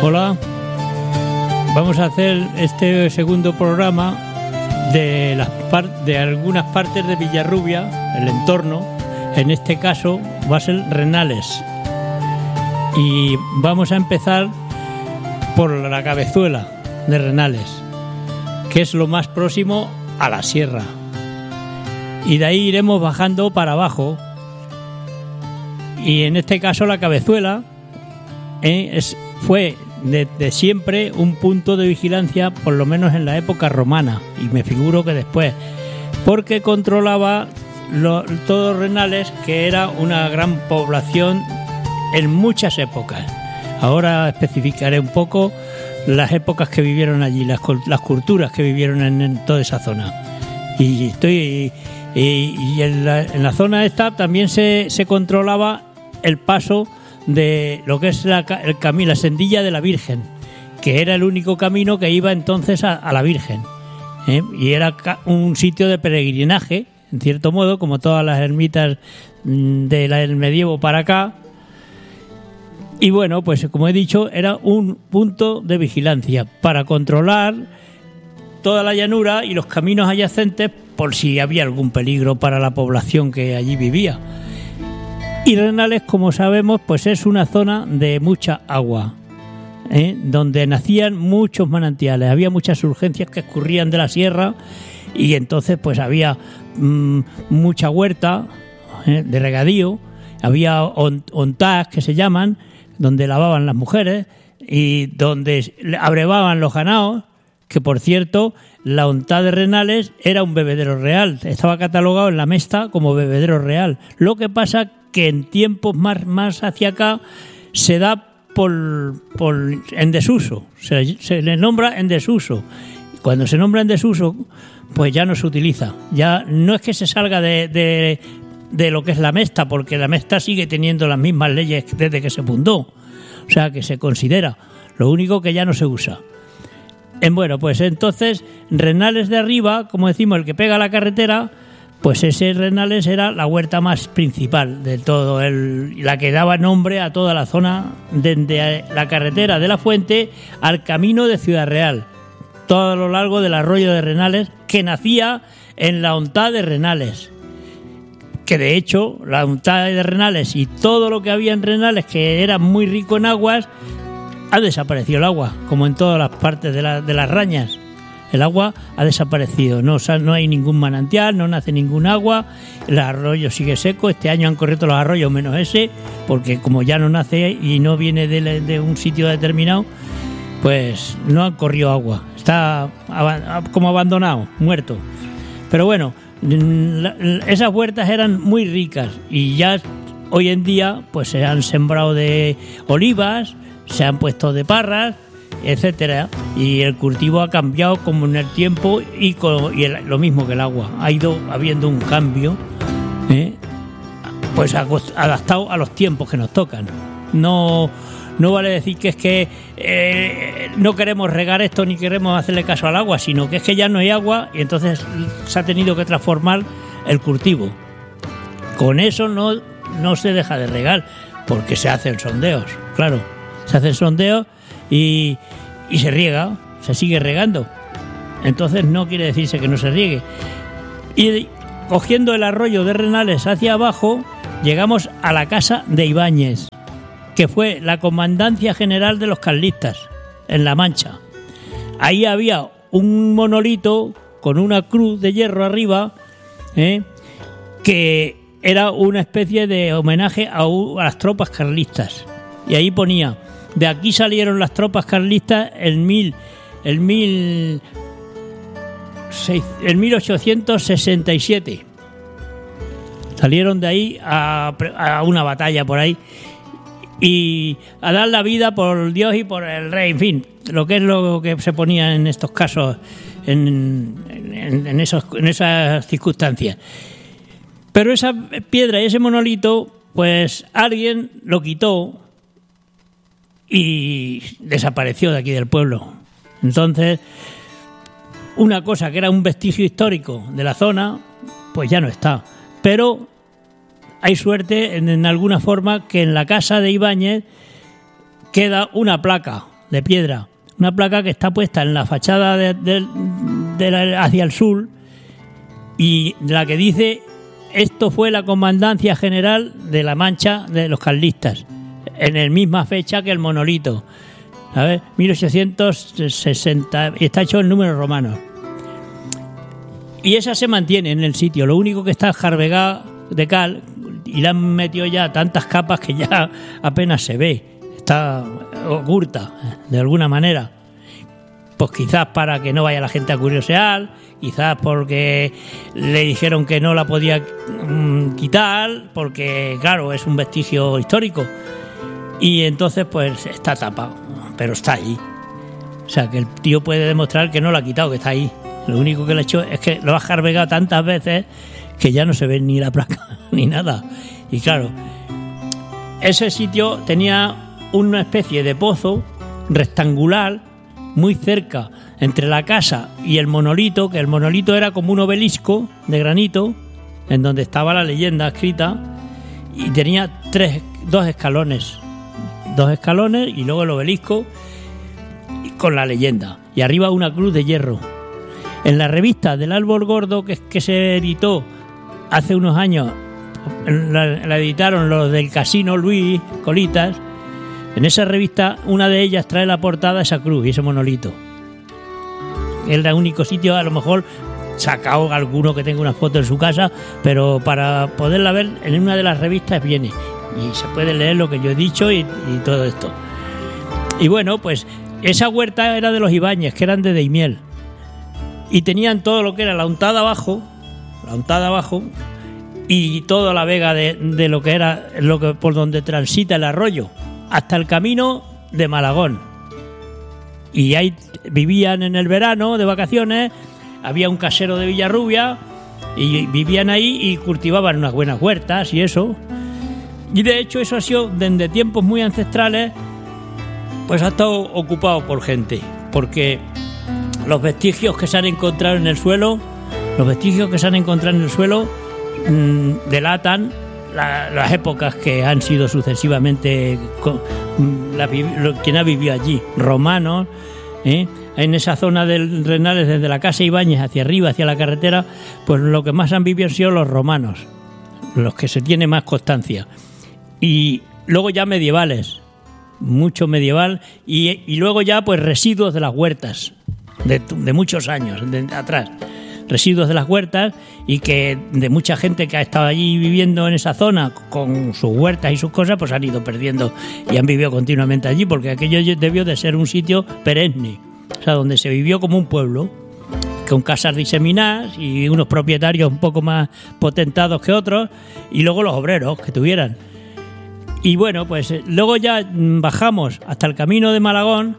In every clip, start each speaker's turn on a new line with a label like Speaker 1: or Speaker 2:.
Speaker 1: Hola, vamos a hacer este segundo programa de algunas partes de Villarrubia, el entorno. En este caso va a ser Renales. Y vamos a empezar por la Cabezuela de Renales, que es lo más próximo a la sierra. Y de ahí iremos bajando para abajo. Y en este caso la Cabezuela fue de siempre un punto de vigilancia, por lo menos en la época romana, y me figuro que después, porque controlaba todos Renales, que era una gran población en muchas épocas. Ahora especificaré un poco las épocas que vivieron allí, las culturas que vivieron en toda esa zona. Y en la zona esta también se controlaba el paso de lo que es la sendilla de la Virgen, que era el único camino que iba entonces a la Virgen, y era un sitio de peregrinaje, en cierto modo, como todas las ermitas del medievo para acá. Y bueno, pues como he dicho, era un punto de vigilancia para controlar toda la llanura y los caminos adyacentes por si había algún peligro para la población que allí vivía. Y Renales, como sabemos, pues es una zona de mucha agua, donde nacían muchos manantiales, había muchas urgencias que escurrían de la sierra, y entonces pues había mucha huerta de regadío, había ontás que se llaman, donde lavaban las mujeres y donde abrevaban los ganados, que por cierto la ontá de Renales era un bebedero real, estaba catalogado en la Mesta como bebedero real. Lo que pasa que en tiempos más hacia acá se da en desuso, se le nombra en desuso. Cuando se nombra en desuso, pues ya no se utiliza. Ya no es que se salga de lo que es la Mesta, porque la Mesta sigue teniendo las mismas leyes desde que se fundó. O sea, que se considera. Lo único que ya no se usa. Bueno, pues entonces, Renales de arriba, como decimos, el que pega a la carretera, pues ese Renales era la huerta más principal de todo, la que daba nombre a toda la zona, desde la carretera de la Fuente al camino de Ciudad Real, todo a lo largo del arroyo de Renales, que nacía en la ontá de Renales. Que de hecho, la ontá de Renales y todo lo que había en Renales, que era muy rico en aguas, ha desaparecido el agua, como en todas las partes de las Rañas. El agua ha desaparecido, no hay ningún manantial, no nace ningún agua, el arroyo sigue seco. Este año han corrido los arroyos menos ese, porque como ya no nace y no viene de un sitio determinado, pues no han corrido agua, está como abandonado, muerto. Pero bueno, esas huertas eran muy ricas y ya hoy en día pues se han sembrado de olivas, se han puesto de parras, etcétera, y el cultivo ha cambiado como en el tiempo y lo mismo que el agua, ha ido habiendo un cambio, pues adaptado a los tiempos que nos tocan. No vale decir que es que no queremos regar esto ni queremos hacerle caso al agua, sino que es que ya no hay agua y entonces se ha tenido que transformar el cultivo. Con eso no se deja de regar, porque se hacen sondeos, claro, se hacen sondeos y se riega, se sigue regando. Entonces no quiere decirse que no se riegue. Y cogiendo el arroyo de Renales hacia abajo, llegamos a la casa de Ibáñez, que fue la comandancia general de los carlistas en La Mancha. Ahí había un monolito con una cruz de hierro arriba, que era una especie de homenaje a las tropas carlistas. Y ahí ponía: de aquí salieron las tropas carlistas en 1867. Salieron de ahí a una batalla por ahí y a dar la vida por Dios y por el rey, en fin, lo que es lo que se ponía en estos casos, en esas circunstancias. Pero esa piedra y ese monolito, pues alguien lo quitó y desapareció de aquí del pueblo. Entonces, una cosa que era un vestigio histórico de la zona, pues ya no está. Pero hay suerte en alguna forma que en la casa de Ibáñez queda una placa de piedra. Una placa que está puesta en la fachada hacia el sur y la que dice: esto fue la Comandancia General de la Mancha de los Carlistas, en la misma fecha que el monolito, ¿sabes? 1860, y está hecho en números romanos. Y esa se mantiene en el sitio, lo único que está jarvegada de cal y le han metido ya tantas capas que ya apenas se ve, está oculta de alguna manera. Pues quizás para que no vaya la gente a curiosear, quizás porque le dijeron que no la podía quitar, porque claro, es un vestigio histórico. Y entonces pues está tapado, pero está ahí. O sea, que el tío puede demostrar que no la ha quitado, que está ahí. Lo único que le ha hecho es que lo ha jarvegado tantas veces que ya no se ve ni la placa ni nada. Y claro, ese sitio tenía una especie de pozo rectangular muy cerca entre la casa y el monolito, que el monolito era como un obelisco de granito en donde estaba la leyenda escrita, y tenía dos escalones y luego el obelisco con la leyenda y arriba una cruz de hierro. En la revista del Árbol Gordo, que se editó hace unos años, la editaron los del Casino Luis Colitas. En esa revista, una de ellas trae la portada esa cruz y ese monolito. Es el único sitio, a lo mejor sacado alguno que tenga una foto en su casa, pero para poderla ver en una de las revistas viene y se puede leer lo que yo he dicho y todo esto. Y bueno, pues esa huerta era de los Ibáñez, que eran de Daimiel, y tenían todo lo que era la untada abajo y toda la vega de lo que era por donde transita el arroyo hasta el camino de Malagón. Y ahí vivían en el verano de vacaciones, había un casero de Villarrubia y vivían ahí y cultivaban unas buenas huertas y eso. Y de hecho eso ha sido desde tiempos muy ancestrales, pues ha estado ocupado por gente, porque los vestigios que se han encontrado en el suelo delatan las épocas que han sido sucesivamente quien ha vivido allí, romanos, en esa zona del Renales, desde la casa Ibáñez hacia arriba, hacia la carretera, pues lo que más han vivido han sido los romanos, los que se tiene más constancia. Y luego ya medievales, mucho medieval, y luego ya pues residuos de las huertas, de muchos años atrás. Residuos de las huertas y que de mucha gente que ha estado allí viviendo en esa zona con sus huertas y sus cosas, pues han ido perdiendo y han vivido continuamente allí, porque aquello debió de ser un sitio perenne, o sea, donde se vivió como un pueblo, con casas diseminadas y unos propietarios un poco más potentados que otros, y luego los obreros que tuvieran. Y bueno, pues luego ya bajamos hasta el camino de Malagón,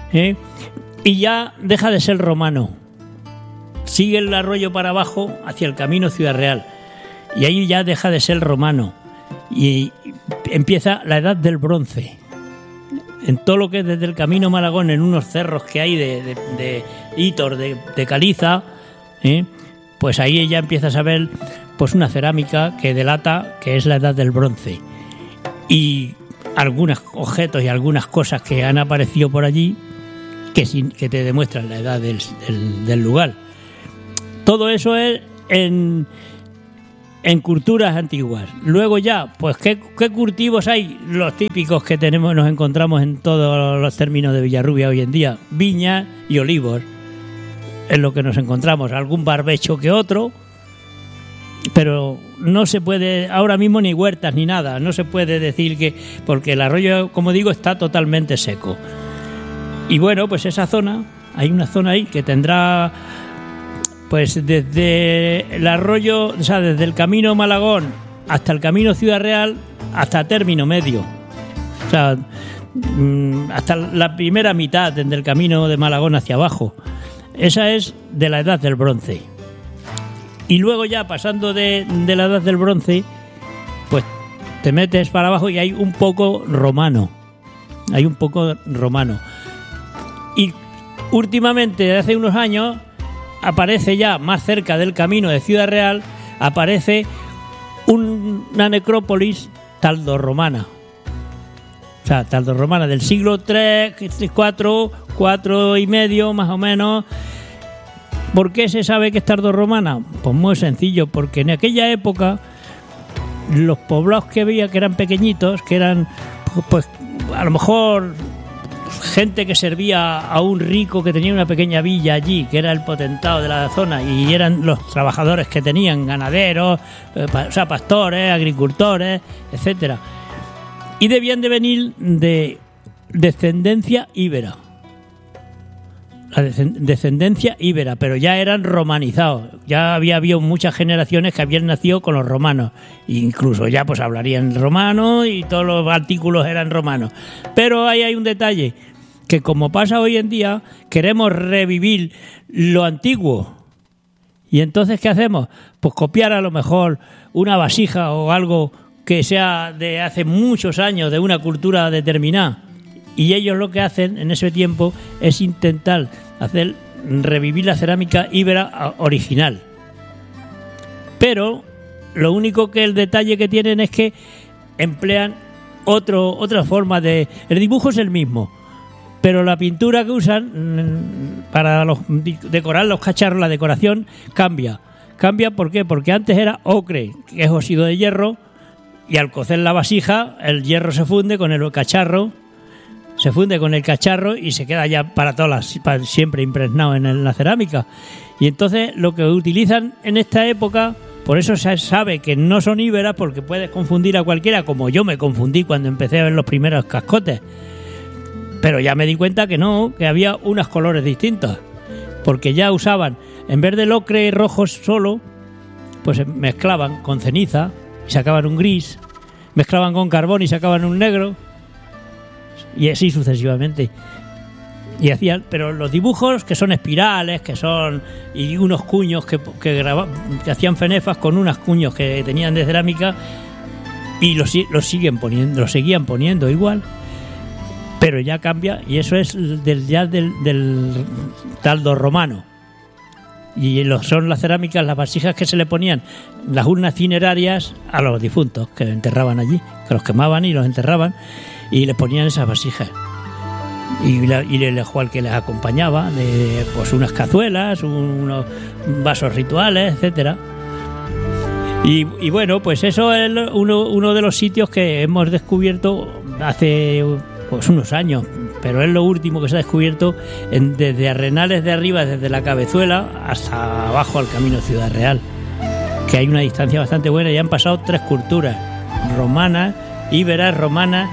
Speaker 1: y ya deja de ser romano. Sigue el arroyo para abajo hacia el camino Ciudad Real y ahí ya deja de ser romano y empieza la edad del bronce. En todo lo que es desde el camino Malagón, en unos cerros que hay de hitos, de caliza, pues ahí ya empiezas a ver pues una cerámica que delata que es la edad del bronce, y algunos objetos y algunas cosas que han aparecido por allí que te demuestran la edad del lugar. Todo eso es en culturas antiguas. Luego ya, pues ¿qué cultivos hay? Los típicos que nos encontramos en todos los términos de Villarrubia hoy en día: viñas y olivos. Es lo que nos encontramos. Algún barbecho que otro, pero no se puede ahora mismo ni huertas ni nada. No se puede decir que, porque el arroyo, como digo, está totalmente seco. Y bueno, pues esa zona, hay una zona ahí que tendrá, pues desde el arroyo, o sea, desde el camino Malagón hasta el camino Ciudad Real, hasta término medio. O sea, hasta la primera mitad del camino de Malagón hacia abajo. Esa es de la edad del bronce. Y luego ya pasando de la edad del bronce, pues te metes para abajo y hay un poco romano. Y últimamente, hace unos años, aparece ya más cerca del camino de Ciudad Real, aparece una necrópolis tardorromana. O sea, tardorromana del siglo III, IV y medio, más o menos. ¿Por qué se sabe que es tardorromana? Pues muy sencillo, porque en aquella época los poblados que había, que eran pequeñitos, que eran, pues, a lo mejor gente que servía a un rico que tenía una pequeña villa allí, que era el potentado de la zona, y eran los trabajadores que tenían ganaderos, o sea, pastores, agricultores, etcétera. Y debían de venir de descendencia íbera. La descendencia íbera, pero ya eran romanizados. Ya había habido muchas generaciones que habían nacido con los romanos. Incluso ya pues hablarían romano y todos los artículos eran romanos. Pero ahí hay un detalle, que como pasa hoy en día, queremos revivir lo antiguo. Y entonces, ¿qué hacemos? Pues copiar a lo mejor una vasija o algo que sea de hace muchos años, de una cultura determinada. Y ellos lo que hacen en ese tiempo es intentar hacer revivir la cerámica íbera original. Pero lo único que el detalle que tienen es que emplean otra forma de... El dibujo es el mismo, pero la pintura que usan para decorar los cacharros, la decoración cambia. ¿Cambia por qué? Porque antes era ocre, que es óxido de hierro, y al cocer la vasija el hierro se funde con el cacharro. Se funde con el cacharro y se queda ya para siempre impregnado en la cerámica. Y entonces lo que utilizan en esta época, por eso se sabe que no son íberas, porque puedes confundir a cualquiera, como yo me confundí cuando empecé a ver los primeros cascotes. Pero ya me di cuenta que no, que había unos colores distintos, porque ya usaban, en vez del ocre rojo solo, pues mezclaban con ceniza y sacaban un gris, mezclaban con carbón y sacaban un negro, y así sucesivamente. Y hacían, pero los dibujos que son espirales, que son, y unos cuños que hacían fenefas con unos cuños que tenían de cerámica, y los seguían poniendo igual, pero ya cambia, y eso es del tardorromano. Y son las cerámicas, las vasijas que se le ponían, las urnas cinerarias a los difuntos que enterraban allí, que los quemaban y los enterraban, y les ponían esas vasijas. Y el juego que les acompañaba, de pues unas cazuelas, unos vasos rituales, etcétera. Y bueno, pues eso es uno de los sitios que hemos descubierto hace pues unos años, pero es lo último que se ha descubierto desde Arenales de arriba, desde la Cabezuela hasta abajo al Camino Ciudad Real, que hay una distancia bastante buena, y han pasado 3 culturas, romanas, íberas, romanas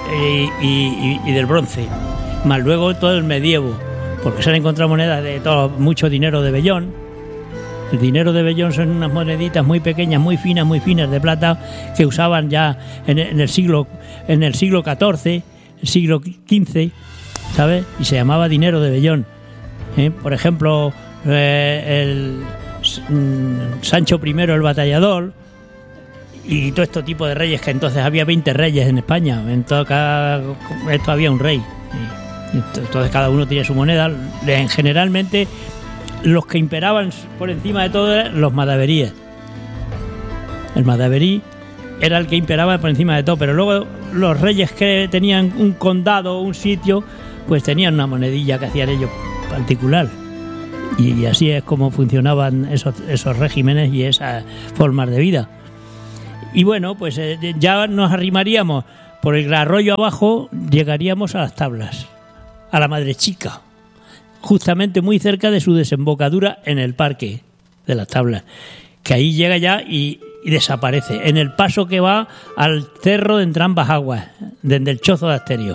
Speaker 1: y del bronce, más luego todo el medievo, porque se han encontrado monedas de mucho dinero de vellón. El dinero de vellón son unas moneditas muy pequeñas, muy finas de plata, que usaban ya en el siglo XIV, el siglo XV, ¿sabes? Y se llamaba dinero de vellón. Por ejemplo, el Sancho I el Batallador, y todo este tipo de reyes, que entonces había 20 reyes en España, esto había un rey, y entonces cada uno tenía su moneda. Generalmente los que imperaban por encima de todo eran los madaveríes. El madaverí era el que imperaba por encima de todo, pero luego los reyes que tenían un condado o un sitio, pues tenían una monedilla que hacían ellos particular, y así es como funcionaban esos regímenes y esas formas de vida. Y bueno, pues ya nos arrimaríamos por el arroyo abajo, llegaríamos a las Tablas, a la Madre Chica, justamente muy cerca de su desembocadura en el parque de las Tablas, que ahí llega ya y desaparece en el paso que va al cerro de Entrambas Aguas, desde el Chozo de Asterio.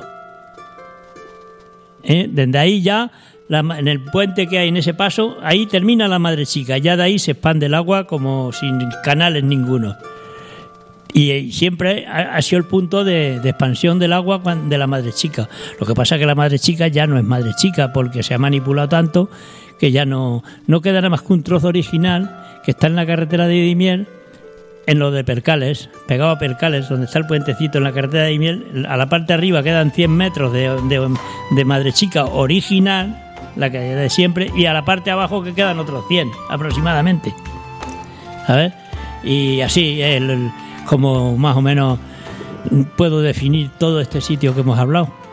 Speaker 1: Desde ahí ya, en el puente que hay en ese paso, ahí termina la Madre Chica, ya de ahí se expande el agua como sin canales ninguno. Y siempre ha sido el punto de expansión del agua de la Madre Chica. Lo que pasa es que la Madre Chica ya no es Madre Chica, porque se ha manipulado tanto que ya no queda nada más que un trozo original que está en la carretera de Dimier, en lo de Percales, pegado a Percales, donde está el puentecito en la carretera de Dimier. A la parte de arriba quedan 100 metros de Madre Chica original, la que de siempre, y a la parte de abajo que quedan otros 100 aproximadamente, ¿sabes? Y así como más o menos puedo definir todo este sitio que hemos hablado.